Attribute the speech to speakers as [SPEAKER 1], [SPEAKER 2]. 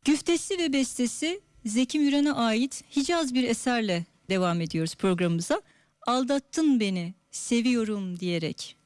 [SPEAKER 1] Güftesi ve bestesi Zeki Müren'e ait Hicaz bir eserle devam ediyoruz programımıza. Aldattın beni seviyorum diyerek.